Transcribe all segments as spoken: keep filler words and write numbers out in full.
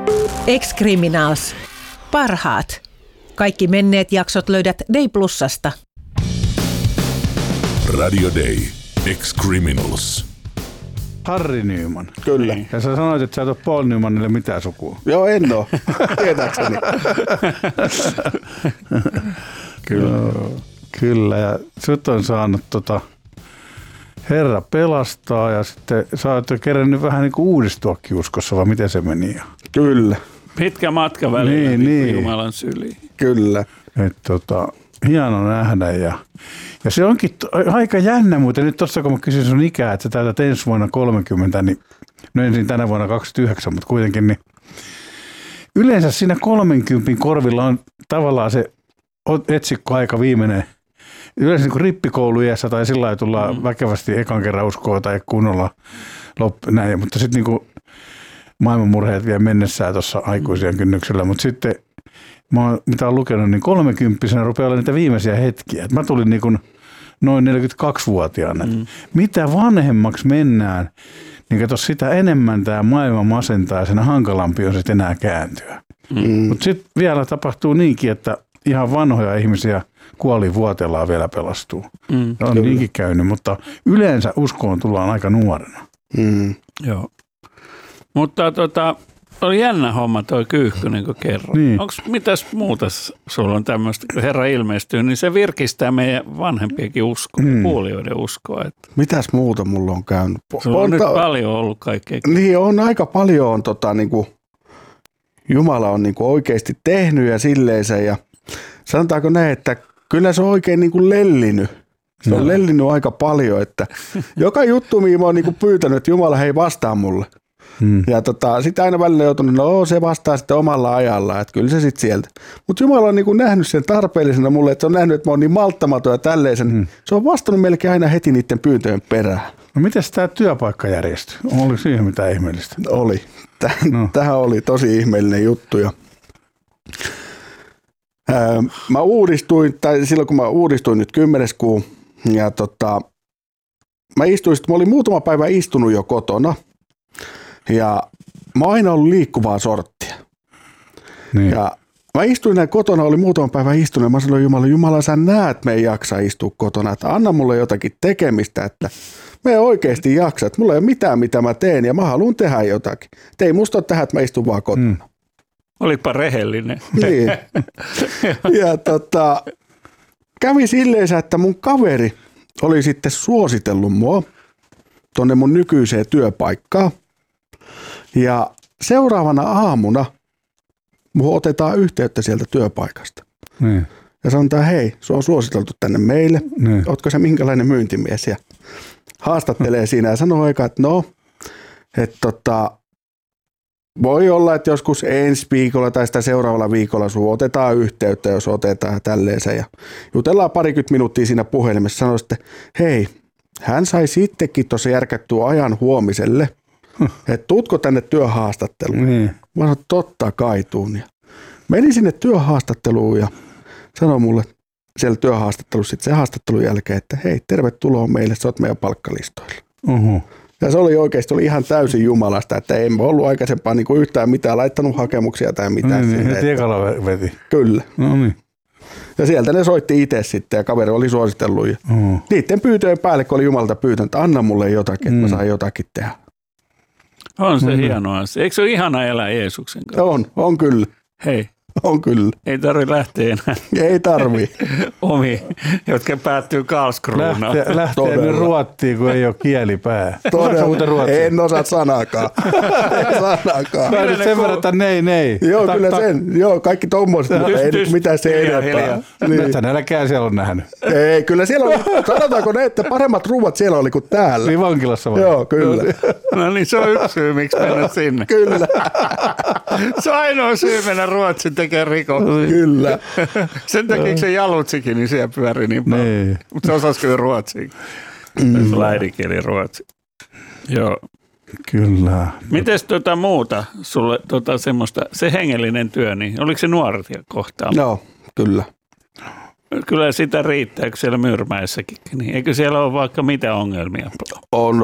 Ex-Criminals. Parhaat. Kaikki menneet jaksot löydät Day Plusasta. Radio Day. Ex-Criminals. Harry Nyman. Kyllä. Ja sä sanoit, että sä et ole Paul Nymanille mitään sukua. Joo, en oo. Tietääkseni. Kyllä. Joo, kyllä. Ja sut on saanut tota Herra pelastaa ja sitten sä oot jo kerännyt vähän niin kuin uudistuakin uskossa, vai miten se meni? Kyllä. Pitkä matka välillä niin, niin. Jumalan syliin. Kyllä. Et tota, hieno nähdä ja, ja se onkin to, aika jännä, mutta nyt tuossa kun mä kysyn sun ikää, että sä täytät ensi vuonna kolmekymmentä, niin no ensin tänä vuonna kaksikymmentäyhdeksän, mutta kuitenkin niin yleensä siinä kolmenkympin korvilla on tavallaan se etsikkoaika viimeinen. Yleensä niin kuin rippikouluiässä tai sillä lailla tullaan mm. väkevästi ekan kerran uskoa tai kunnolla loppu, näin, mutta sitten niin maailmanmurheet vie mennessään tuossa aikuisien kynnyksellä, mutta sitten mä oon, mitä olen lukenut, niin kolmekymppisenä rupeaa olla niitä viimeisiä hetkiä. Et mä tulin niin kuin noin neljäkymmentäkaksivuotiaana. Mm. Mitä vanhemmaksi mennään, niin kato sitä enemmän tämä maailma masentaa ja sen hankalampi on sitten enää kääntyä. Mm. Mutta sitten vielä tapahtuu niinkin, että ihan vanhoja ihmisiä kuolivuoteellaan vielä pelastuu. Mm. On Kyllä. niinkin käynyt, mutta yleensä uskoon tullaan aika nuorena. Mm. Joo. Mutta tota, oli jännä homma toi Kyyhkynen, kun kerroin. Niin. Onko mitäs muuta sulla on tämmöistä, kun Herra ilmestyy, niin se virkistää meidän vanhempiakin uskoa, mm. kuulijoiden uskoa. Että mitäs muuta mulla on käynyt? Sulla on, on nyt ta- paljon ollut kaikkea. Niin on aika paljon on tota niinku, Jumala on niinku oikeasti tehnyt ja silleensä ja sanotaanko näin, että kyllä se on oikein niinku lellinyt. Se on no. lellinyt aika paljon, että joka juttu, mihin mä oon niinku pyytänyt, että Jumala hei vastaa mulle. Hmm. Ja tota, sitten aina välillä joutunut, no se vastaa sitten omalla ajalla, että kyllä se sitten sieltä. Mutta Jumala on niinku nähnyt sen tarpeellisena mulle, että se on nähnyt, että mä oon niin malttamaton ja tälleen. Hmm. Se on vastannut melkein aina heti niiden pyyntöjen perään. No miten tämä työpaikka järjestyi? Oliko siihen mitään ihmeellistä? Oli. Täh, no. Tähän oli tosi ihmeellinen juttu. Ja ää, mä uudistuin, tai silloin kun mä uudistuin nyt kymmenes kuu, ja tota, mä istuin, mä olin muutama päivä istunut jo kotona, ja mä oon aina ollut liikkuvaa sorttia. Niin. Ja mä istuin näin kotona, oli muutama päivä istunut, ja mä sanoin Jumala, Jumala sä näet, me ei jaksa istua kotona, että anna mulle jotakin tekemistä, että me ei oikeasti jaksa, että mulla ei ole mitään, mitä mä teen, ja mä haluan tehdä jotakin. Te ei musta ole tähän, että mä istun vaan kotona. Mm. Olipa rehellinen. Niin. Ja tota, kävi silleen, että mun kaveri oli sitten suositellut mua tonne mun nykyiseen työpaikkaan. Ja seuraavana aamuna mun otetaan yhteyttä sieltä työpaikasta. Niin. Ja sanotaan, hei, se on suositeltu tänne meille. Niin. Ootko se minkälainen myyntimies? Ja haastattelee siinä ja sanoo aika, että no, että tota, voi olla, että joskus ensi viikolla tai sitä seuraavalla viikolla sun otetaan yhteyttä, jos otetaan tälleensä. Ja jutellaan parikymmentä minuuttia siinä puhelimessa. Sanoi sitten, hei, hän sai sittenkin tuossa järkättyä ajan huomiselle, että tuutko tänne työhaastatteluun? Niin. Mä sanoin, totta kai tuun. Ja menin sinne työhaastatteluun ja sanoi mulle siellä työhaastattelussa sitten se haastattelun jälkeen, että hei, tervetuloa meille, sä oot meidän palkkalistoilla. Uh-huh. Ja se oli oikeasti oli ihan täysin jumalasta, että en ollut aikaisempaa niin kuin yhtään mitään laittanut hakemuksia tai mitään. Niin, sinne, heti ekalla veti. Kyllä. No niin. Ja sieltä ne soitti itse sitten ja kaveri oli suositellut. Ja uh-huh. niiden pyytöjen päälle, kun oli Jumalta pyytänyt, että anna mulle jotakin, että mm. mä saan jotakin tehdä. On se mm. hieno asia. Eikö se ole ihana elää Jeesuksen kanssa? On, on kyllä. Hei. On kyllä. Ei tarvitse lähteä enää. Ei tarvii. Omi, jotka päättyy Karlskruunaan. Lähtee, lähtee nyt Ruottiin, kun ei ole kielipää. Todella. En osaa sanaakaan. En sanaakaan. Mä nyt sen verran, että nei, nei. Joo, tak, kyllä tak. sen. Joo, kaikki tommoista, mutta ei nyt mitään se enempää. Niin. Nyt sä nälkää siellä on nähnyt. Ei, kyllä siellä oli, sanotaanko ne, että paremmat ruuat siellä oli kuin täällä. Niin vankilassa vai? Joo, kyllä. No niin, se on yksi syy, miksi mennä sinne. Kyllä. Se on ainoa syy mennä Ruotsin tekemään rikoksia. Kyllä. Sen takia se Jalutsikin, niin siellä pyöri niin paljon. Nee. Mutta se osasi kyllä ruotsia. Mm. Se äidinkieli ruotsi. Joo. Kyllä. Mites tota muuta sulle tota semmoista, se hengellinen työ, niin oliko se nuoria kohtaan? Joo, kyllä. Kyllä sitä riittää, kun siellä Myyrmäessäkin. Niin eikö siellä ole vaikka mitä ongelmia? On, on.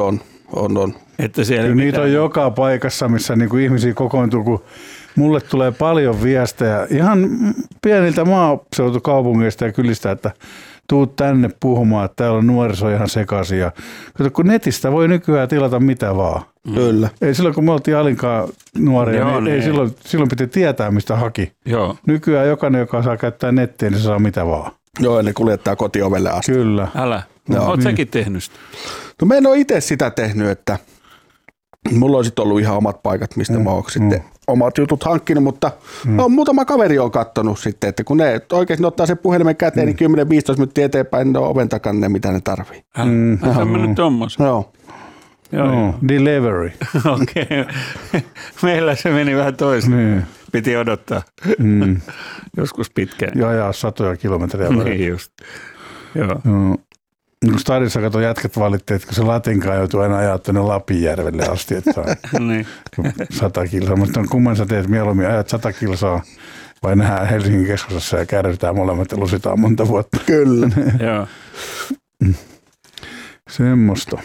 On, on. Että siellä Kyllä niitä on joka paikassa, missä niinku ihmisiä kokoontuu, kun mulle tulee paljon viestejä ihan pieniltä maaseutukaupungeista ja kylistä, että tuut tänne puhumaan, että täällä on nuoriso ihan sekaisin. Ja, kun netistä voi nykyään tilata mitä vaan. Kyllä. Ei silloin, kun me oltiin Alinkaan nuoria, Joo, niin niin ei ei. silloin, silloin piti tietää, mistä haki. Joo. Nykyään jokainen, joka saa käyttää nettiä, niin se saa mitä vaan. Joo, ne kuljettaa kotiovelle asti. Kyllä. Älä. Joo. Oot Niin. säkin tehnyt sitä? No mä en ole itse sitä tehnyt, että mulla on sitten ollut ihan omat paikat, mistä mm, mä oon sitten mm. omat jutut hankkinut, mutta mm. on muutama kaveri on kattonut sitten, että kun ne oikeasti ne ottaa sen puhelimen käteen, mm. niin kymmenen viisitoista minuuttia eteenpäin, ne on oven takana ne, mitä ne tarvii. Älä. Mm. Mä oon mennyt tommosen. Joo. Joo, No, joo. delivery. Okei. Meillä se meni vähän toisin. Niin. Piti odottaa Mm. joskus pitkään. Ja ajaa satoja kilometrejä. Niin just. Joo. No. Kun stadissa kato jätkät valitti, että kun se Latinkaan joutuu aina ajaa tuonne Lapinjärvelle asti, että niin. sata kilsaa. Mutta kumman sä teet mieluummin, ajat sata kilsaa vai nähdään Helsingin keskustassa ja kärrytään molemmat ja lusitaan monta vuotta. Kyllä. Joo. Semmosta.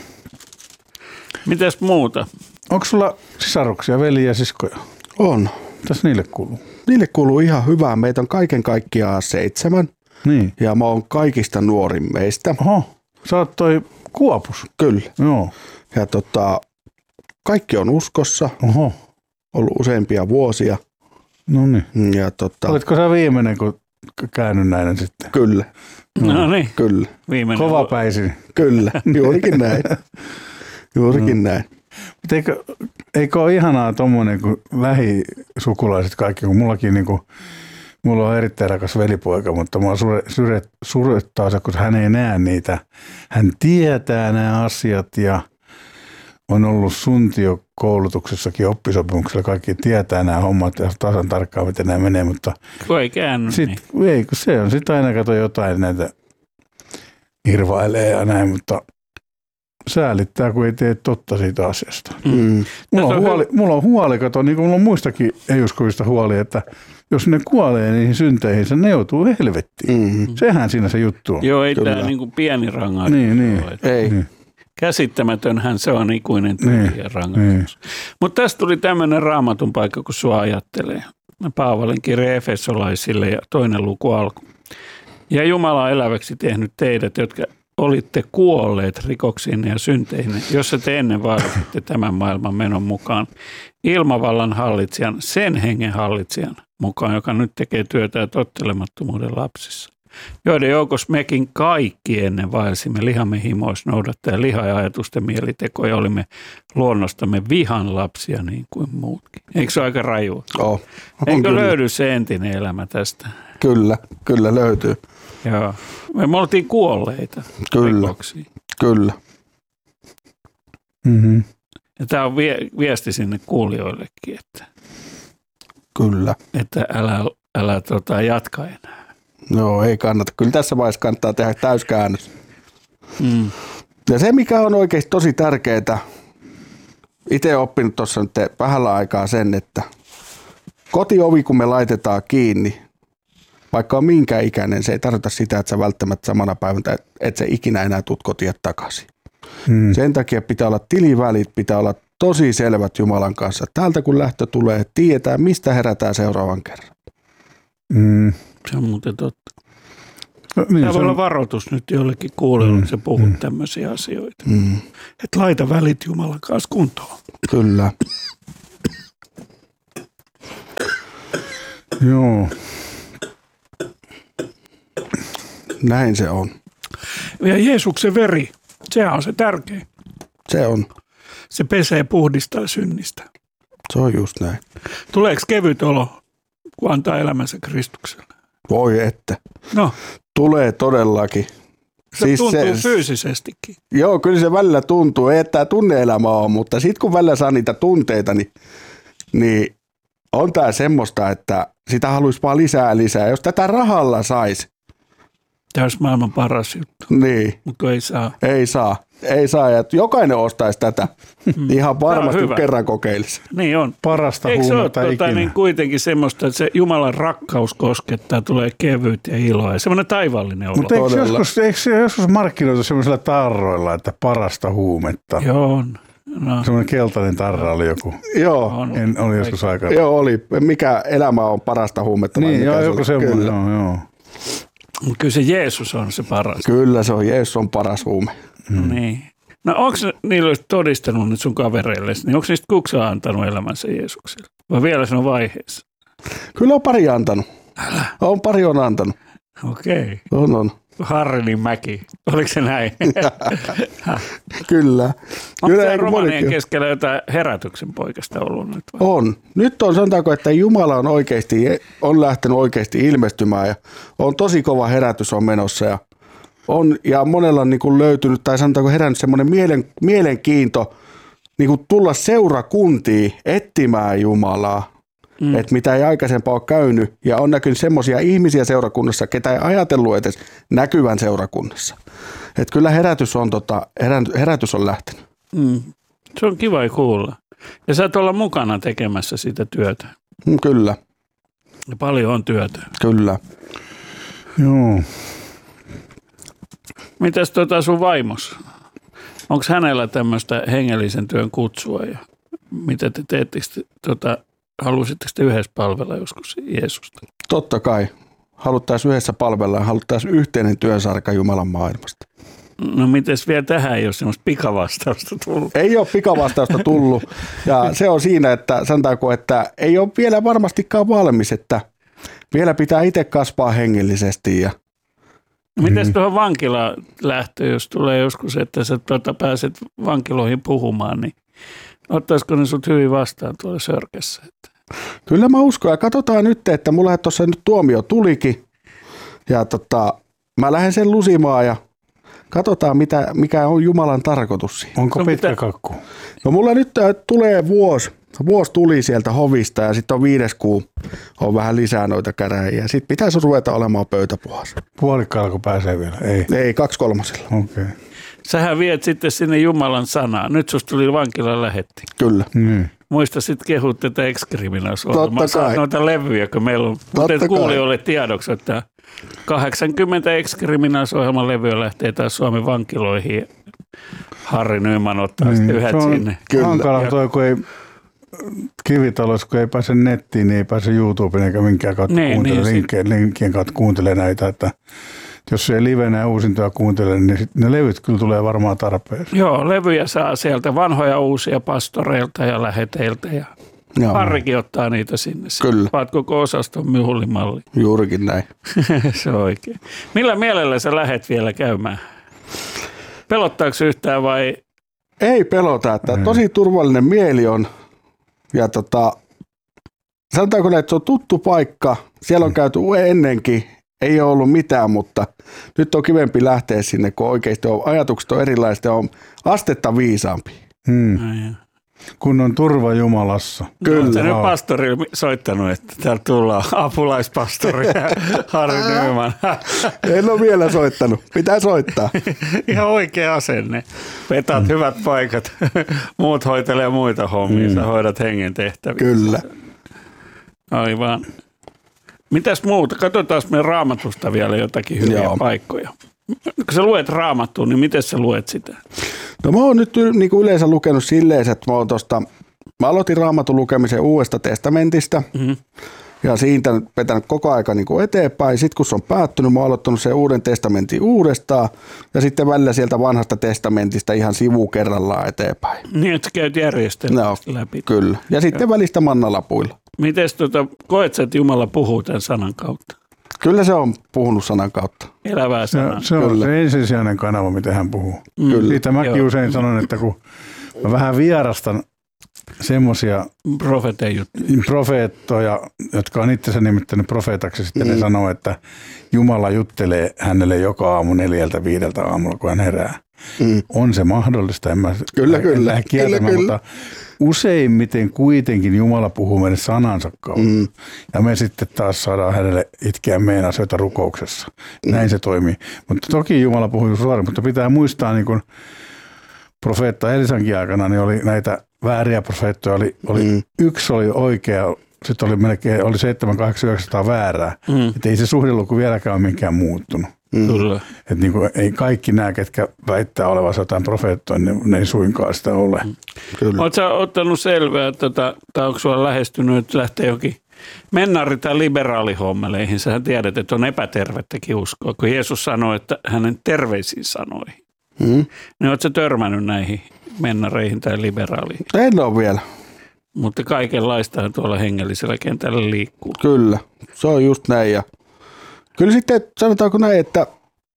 Mitäs muuta? Onko sulla sisaruksia, veliä ja siskoja? On. Mitäs niille kuuluu? Niille kuuluu ihan hyvää. Meitä on kaiken kaikkiaan seitsemän Niin. ja mä oon kaikista nuorin meistä. Oho, sä oot toi Kuopus. Kyllä. Joo. Ja tota, kaikki on uskossa, Oho, ollut useampia vuosia. no niin. Ja tota, Olitko sä viimeinen, kun käynyt näin sitten? kyllä, No niin. kyllä, Viimeinen. Kovapäisin. kyllä, juurikin näin. Juurikin no. näin. Mutta eikö, eikö ole ihanaa tuommoinen, kun lähisukulaiset kaikki, kun mullakin niin kuin, mulla on erittäin rakas velipoika, mutta mua sure, sure, surettaa se, kun hän ei näe niitä. Hän tietää nämä asiat ja on ollut suntiokoulutuksessakin oppisopimuksella. Kaikki tietää nämä hommat ja tasan tarkkaan, miten nämä menee, mutta Kun ei käänny, sit, niin. ei, kun se on sitten aina kato jotain näitä irvailee ja näin, mutta säälittää, kun ei tee totta siitä asiasta. Mm. Mulla on, on huoli, mulla on huoli, kato, niin kuin mulla on muistakin ei-uskovista huoli, että jos ne kuolee niihin synteihin, ne joutuu helvettiin. Mm. Sehän siinä se juttu on. Joo, ei Kyllä. tämä niinku pieni rangaistus Niin, niin. ole. Ei. Niin. Käsittämätönhän se on ikuinen tyhjä rangaistus. Mutta tästä tuli tämmöinen raamatun paikka, kun sua ajattelee. Paavalin kirje Efesolaisille ja toinen luku alku. Ja Jumala on eläväksi tehnyt teidät, jotka olitte kuolleet rikoksiin ja synteihin, jossa te ennen vaadititte tämän maailman menon mukaan ilmavallan hallitsijan, sen hengen hallitsijan mukaan, joka nyt tekee työtä tottelemattomuuden lapsissa. Joiden joukossa mekin kaikki ennen vaelsimme lihamme himoissa noudattaen liha- ja ajatusten mielitekoja, olimme luonnostamme vihan lapsia niin kuin muutkin. Eikö se ole aika rajua? Oh. Eikö kyllä. löydy se entinen elämä tästä? Kyllä, kyllä löytyy. Joo. Me oltiin kuolleita Kyllä. rikoksiin. Kyllä. Mm-hmm. Ja tämä on vie, viesti sinne kuulijoillekin, että, Kyllä. että älä, älä tota, jatka enää. No ei kannata. Kyllä tässä vaiheessa kannattaa tehdä täyskäännös. Mm. Ja se, mikä on oikeasti tosi tärkeää, itse olen oppinut tuossa nyt vähällä aikaa sen, että kotiovi kun me laitetaan kiinni, vaikka on minkä ikäinen, se ei tarkoita sitä, että sä välttämättä samana päivänä, että sä ikinä enää tuut kotia takaisin. Mm. Sen takia pitää olla tilivälit, pitää olla tosi selvät Jumalan kanssa. Täältä kun lähtö tulee, tietää mistä herätään seuraavan kerran. Mm. Se on muuten totta. No, niin, Tämä se voi olla on, varoitus nyt jollekin kuulijoille, kun sä puhut mm. tämmöisiä asioita. Mm. Että laita välit Jumalan kanssa kuntoon. Kyllä. joo. Näin se on. Ja Jeesuksen veri, sehän on se tärkein. Se on. Se pesee puhdistaa synnistä. Se on just näin. Tuleeko kevyt olo, kun antaa elämänsä Kristukselle? Voi että. No, Tulee todellakin. se siis tuntuu se, fyysisestikin. Joo, kyllä se välillä tuntuu. Ei, että tämä tunne-elämä on, mutta sitten kun välillä saa niitä tunteita, niin, niin on tämä semmoista, että sitä haluaisi vaan lisää lisää. Jos tätä rahalla saisi, Tämä olisi maailman paras juttu, niin mutta ei saa. ei saa. Ei saa, ja jokainen ostaisi tätä. Ihan varmasti, kun kerran kokeilisi. Niin on. Parasta Eikö se ole huumetta tuota, ikinä. niin kuitenkin semmoista, että se Jumalan rakkaus koskettaa, tulee kevyyttä ja iloa ja semmoinen taivaallinen olo. Mutta eikö joskus, eikö se joskus markkinoitu semmoisilla tarroilla, että parasta huumetta? Joo on. No. Semmoinen keltainen tarra oli joku. Joo. On. En, oli joskus aikaa. Joo, oli. Mikä elämä on parasta huumetta? vai Niin, mikä joo, se joku oli? semmoinen, Kyllä. joo, joo. Kyllä se Jeesus on se paras. Kyllä se on. Jeesus on paras huume. Mm. Niin. No onko niillä todistanut nyt sun kavereille, niin onko niistä kukaan antanut elämänsä Jeesukselle? Vai vielä se on vaiheessa? Kyllä on pari antanut. Älä. On pari on antanut. Okei. On, on. Harrinin mäki. Oliko se näin? Kyllä. Onko Kyllä, se eikö romanien monikin? keskellä jotain herätyksen poikasta ollut nyt? Vai? On. Nyt on, sanotaanko, että Jumala on oikeasti, on lähtenyt oikeasti ilmestymään ja on tosi kova herätys on menossa ja on, ja monella on niin kuin löytynyt, tai sanotaanko herännyt semmoinen mielen, mielenkiinto niin kuin tulla seurakuntiin etsimään Jumalaa, mm. että mitä ei aikaisempaa ole käynyt, ja on näkynyt semmoisia ihmisiä seurakunnassa, ketä ei ajatellut edes näkyvän seurakunnassa. Että kyllä herätys on, tota, herätys on lähtenyt. Mm. Se on kiva kuulla. Ja sä et olla mukana tekemässä sitä työtä. Mm, kyllä, Ja paljon on työtä. kyllä. Joo. Mitäs tota sun vaimos? Onko hänellä tämmöistä hengellisen työn kutsua? Ja mitä te teette? Tota, halusitteko te yhdessä palvella joskus Jeesusta? Totta kai. Haluttaisiin yhdessä palvella ja haluttaisiin yhteinen työsarka Jumalan maailmasta. No mites vielä tähän ei ole semmoista pikavastausta tullut? Ei ole pikavastausta tullut ja se on siinä, että sanotaanko, että ei ole vielä varmastikaan valmis, että vielä pitää itse kasvaa hengellisesti. Ja Mites tuohon vankilaan lähtö, jos tulee joskus, että sä tuota pääset vankiloihin puhumaan, niin ottaisiko ne sut hyvin vastaan tuolla Sörkässä? kyllä mä uskon ja katsotaan nyt, että mulla tuossa nyt tuomio tulikin ja tota, mä lähden sen lusimaan ja katsotaan, mitä, mikä on Jumalan tarkoitus siinä. Onko No, pitkä mitä- kakku? No mulla nyt äh, tulee vuosi. Vuosi tuli sieltä hovista ja sitten on viides kuu. On vähän lisää noita käräjiä. Sitten pitäisi ruveta olemaan pöytäpuhas. Puolikkaalla pääsee vielä? Ei. Ei, kaksi kolmosilla. Okei. Okay. Sähän viet sitten sinne Jumalan sanaa. Nyt susta tuli vankilan lähetti. Kyllä. Niin. Muista sitten kehut tätä Excriminousua. Totta Mä saan kai. noita levyjä, kun meillä on. Mutta kai. kuulijoille tiedoksi, että kahdeksankymmentä Excriminouse-ohjelman levyä lähtee taas Suomen vankiloihin. Ja Harri Nyman ottaa niin. sitten yhdet Se on sinne. Kyllä. hankala toi, kun ei kivitalossa, kun ei pääse nettiin, niin ei pääse YouTubeen eikä minkään kautta Niin, kuuntele, niin, linkkien, linkkien kautta kuuntele näitä, että jos ei livenä ja uusintoja kuuntele, niin sit ne levyt kyllä tulee varmaan tarpeeseen. Joo, levyjä saa sieltä vanhoja uusia pastoreilta ja läheteiltä. Ja Joo, Harrikin ottaa niitä sinne. Kyllä. Vaat koko osaston myhullimalli. juurikin näin. Se on oikein. Millä mielellä sä lähet vielä käymään? Pelottaako yhtään vai? Ei pelota, että tosi turvallinen mieli on. Ja tota, sanotaanko näin, että se on tuttu paikka. Siellä on käyty ennenkin. Ei ole ollut mitään, mutta nyt on kivempi lähteä sinne, kun oikeasti on, ajatukset on erilaiset ja on astetta viisaampi. Hmm. Ai, Kun on turva Jumalassa. Kyllä. Oletko nyt Joo. pastorille soittanut, että täältä tullaan apulaispastori ja Harri Nyman. En ole vielä soittanut. Pitää soittaa. Ihan oikea asenne. Vetat hyvät paikat. Muut hoitelee muita hommia. Sä hoidat hengen tehtäviä. Kyllä. Aivan. Mitäs muuta? Katsotaan me Raamatusta vielä jotakin hyviä Joo. paikkoja. Kun sä luet Raamattua, niin miten sä luet sitä? No mä oon nyt niin kuin yleensä lukenut silleen, että mä, oon tosta, mä aloitin Raamatun lukemisen Uudesta testamentista mm-hmm. ja siitä vetänyt koko aika niin kuin eteenpäin. Sitten kun se on päättynyt, mä oon aloittanut sen Uuden testamentin uudestaan ja sitten välillä sieltä Vanhasta testamentista ihan sivu kerrallaan eteenpäin. Niin, että sä käyt järjestelmästi No, läpi. Kyllä. Ja sitten välistä mannalapuilla. Mites tota, koet sä, että Jumala puhuu tämän sanan kautta? Kyllä se on puhunut sanan kautta. Elävää Se, sanaa. se on Kyllä. se ensisijainen kanava, miten hän puhuu. Kyllä. Siitä mäkin Joo. usein sanon, että kun mä vähän vierastan semmoisia Profeetan juttu. profeettoja, jotka on itsensä nimittänyt profeetaksi, sitten Mm. ne sanoo, että Jumala juttelee hänelle joka aamu neljältä viideltä aamulla, kun hän herää. Mm. On se mahdollista, en mä Kyllä, en kyllä. lähde kieltämään, Kyllä, kyllä. mutta useimmiten kuitenkin Jumala puhuu meille sanansa kautta. Mm. Ja me sitten taas saadaan hänelle itkeä meidän asioita rukouksessa. Näin se toimii. Mutta toki Jumala puhuu suoraan, mutta pitää muistaa, niin kuin profeetta Elisankin aikana, niin oli näitä vääriä profeettoja. Oli, oli, Mm. Yksi oli oikea, sitten oli melkein oli seitsemän, kahdeksan, yhdeksänsataa väärää. Mm. Että ei se suhdeluku vieläkään ole minkään muuttunut. Mm. Kyllä. Että niin kuin, ei kaikki nämä, ketkä väittää olevansa jotain profeettoja, ne, ne ei suinkaan sitä ole. Mm. Oletko sä ottanut selvää, että tota, tai onko sulla lähestynyt, että lähtee jokin mennari- tai liberaalihommeleihin? Sähän tiedät, että on epätervettäkin uskoa, kun Jeesus sanoi, että hänen terveisiin sanoihin. Mm. Niin oletko sä törmännyt näihin mennareihin tai liberaaliin? En ole vielä. Mutta kaikenlaistahan tuolla hengellisellä kentällä liikkuu. Kyllä, se on just näin. Ja kyllä sitten sanotaanko näin, että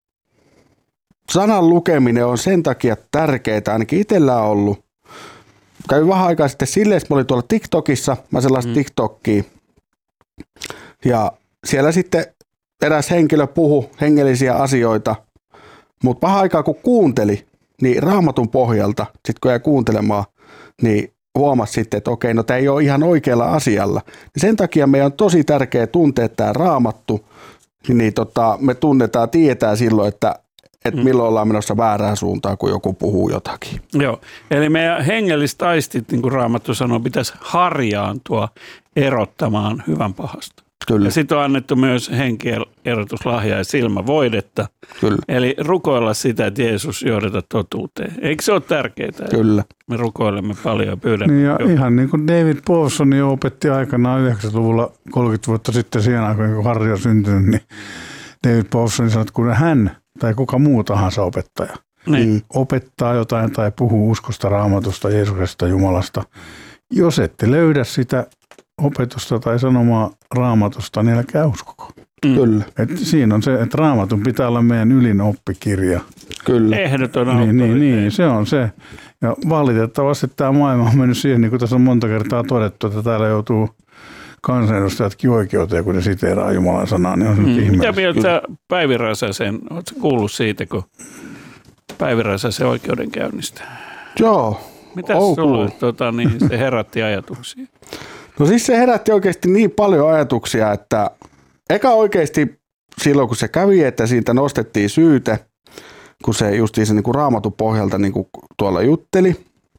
sanan lukeminen on sen takia tärkeää, ainakin itsellä on ollut. Kävin vähän aikaa sitten silleen, että mä olin tuolla TikTokissa, mä sellaista mm. TikTokia. Ja siellä sitten eräs henkilö puhui hengellisiä asioita, mutta vähän aikaa kun kuunteli, niin Raamatun pohjalta, sitten kun jäi kuuntelemaan, niin huomasi sitten, että okei, no tämä ei ole ihan oikealla asialla. Sen takia meidän on tosi tärkeää tuntea tämä Raamattu, niin tota, me tunnetaan, tietää silloin, että, että milloin ollaan menossa väärään suuntaan, kun joku puhuu jotakin. Joo, eli meidän hengelliset aistit, niin kuin Raamattu sanoo, pitäisi harjaantua erottamaan hyvän pahasta. Kyllä. Ja sitten on annettu myös henkien erotuslahjaa ja silmävoidetta. Kyllä. Eli rukoilla sitä, että Jeesus johdata totuuteen. Eikö se ole tärkeää? Kyllä. Me rukoilemme paljon ja pyydämme. Niin ja ihan niin kuin David Powson jo opetti aikanaan yhdeksänkymmentäluvulla kolmekymmentä vuotta sitten siihen aikaan, kun Harri on syntynyt, niin David Powson sanoi, että kun hän tai kuka muu tahansa opettaja niin. opettaa jotain tai puhuu uskosta, Raamatusta, Jeesuksesta, Jumalasta, jos ette löydä sitä opetusta tai sanomaa Raamatusta, niin älkää uskoko. Mm. Kyllä. Et siinä on se, että Raamatun pitää olla meidän ylin oppikirja. Kyllä. Ehdoton niin, niin, niin, se on se. Ja valitettavasti tämä maailma on mennyt siihen, niin kuin tässä on monta kertaa todettu, että täällä joutuu kansanedustajatkin oikeuteen, kun ne siteeraa Jumalan sanaa, niin on se mm. nyt ihmeellistä. Mitä mieltä Päivi Räsäsen, oletko kuullut siitä, kun Päivi Räsäsen oikeudenkäynnistä? Joo. Mitäs sulle tota, niin se herätti ajatuksia? No siis se herätti oikeasti niin paljon ajatuksia, että eka oikeasti silloin, kun se kävi, että siitä nostettiin syyte, kun se justiinsa niin kuin Raamatun pohjalta niin kuin tuolla jutteli,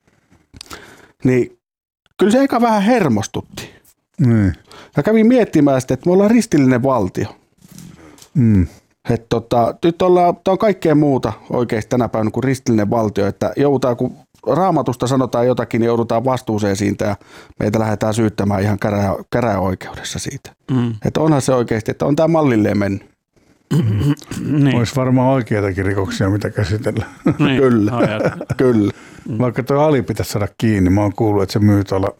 niin kyllä se eka vähän hermostutti. Mm. Ja kävin miettimään sitä, että me ollaan ristillinen valtio. Mm. Että tota, nyt ollaan, on kaikkea muuta oikeasti tänä päivänä kuin ristillinen valtio, että joudutaan, kun Raamatusta sanotaan jotakin, niin joudutaan vastuuseen siitä ja meitä lähdetään syyttämään ihan käräjä, käräjäoikeudessa siitä. Mm. Että onhan se oikeasti, että on tämä mallilleen mennyt. Niin. Olisi varmaan oikeitakin rikoksia, mitä käsitellä. Niin. Kyllä, kyllä. Vaikka tuo Ali pitäisi saada kiinni, mä oon kuullut, että se myy tuolla,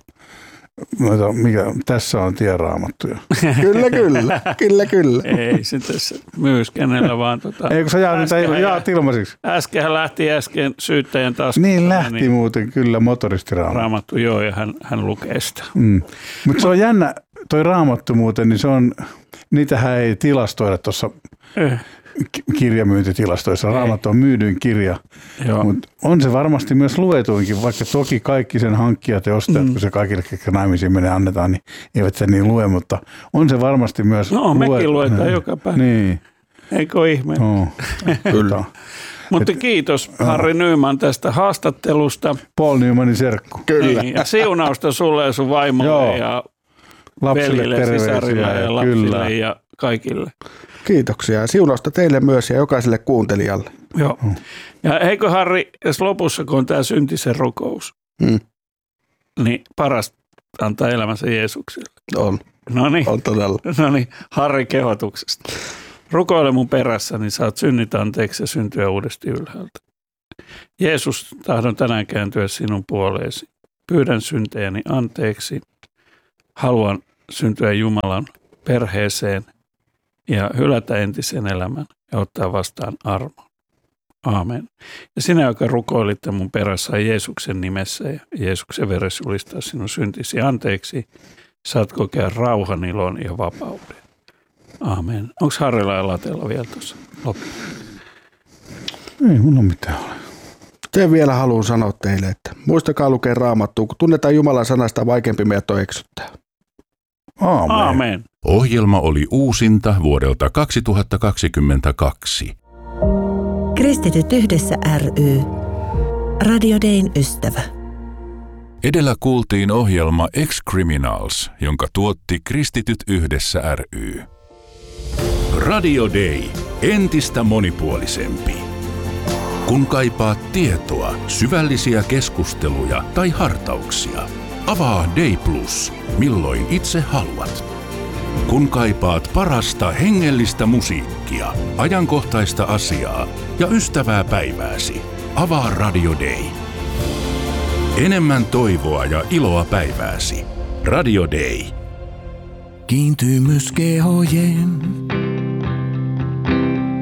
mikä, tässä on tienraamattuja. Kyllä, kyllä, kyllä, kyllä. Ei se tässä myys kenellä vaan. Tota, ei kun sä jaat niitä jaat ilmaisiksi. Äsken lähti äsken syyttäjän taskusta. Niin lähti niin, muuten kyllä motoristiraamattu. Raamattu joo ja hän, hän lukee sitä. Mm. Mutta se on jännä, toi Raamattu muuten, niin se on, niitähän ei tilastoida tuossa eh. kirjamyyntitilastoissa. Raamattu on myydyin kirja, mutta on se varmasti myös luetuinkin, vaikka toki kaikki sen hankkijat ja ostajat, mm. kun se kaikille, ketkä naimisiin menee annetaan, niin eivät sen niin lue, mutta on se varmasti myös no, luet... mekin luetaan no. joka päivä. Niin. Eikö ihme? No. Kyllä. Mutta kiitos Harri Nyman tästä haastattelusta. Paul Nymanin serkku. Kyllä. Niin, ja siunausta sulle ja sun vaimolle ja lapsille, veljille, sisarille ja, ja lapsille kyllä. ja kaikille. Kiitoksia. Siunausta teille myös ja jokaiselle kuuntelijalle. Joo. Ja eikö Harri, jos lopussa kun on tämä syntisen rukous, hmm. niin paras antaa elämänsä Jeesukselle. On. Noniin. On todella. No niin, Harri kehotuksesta. Rukoile mun perässä, niin saat synnit anteeksi ja syntyä uudesti ylhäältä. Jeesus, tahdon tänään kääntyä sinun puoleesi. Pyydän syntejäni anteeksi. Haluan syntyä Jumalan perheeseen ja hylätä entisen elämän ja ottaa vastaan armon. Aamen. Ja sinä, joka rukoilitte mun perässä Jeesuksen nimessä ja Jeesuksen veressä julistaa sinun syntisi anteeksi, saat kokea rauhan, ilon ja vapauden. Aamen. Onko Harrilla ja Latella vielä tuossa loppuun? Ei mulla mitään ole. Te vielä haluan sanoa teille, että muistakaa lukea Raamattua, kun tunnetaan Jumalan sanasta, vaikeampi meidät on eksyttää. Aamen. Aamen. Ohjelma oli uusinta vuodelta kaksituhattakaksikymmentäkaksi. Kristityt yhdessä ry. Radio Dayn ystävä. Edellä kuultiin ohjelma Ex-Criminals, jonka tuotti Kristityt yhdessä ry. Radio Day. Entistä monipuolisempi. Kun kaipaat tietoa, syvällisiä keskusteluja tai hartauksia, avaa Day Plus, milloin itse haluat. Kun kaipaat parasta hengellistä musiikkia, ajankohtaista asiaa ja ystävää päivääsi, avaa Radio Day. Enemmän toivoa ja iloa päivääsi. Radio Day. Kiintymys kehojen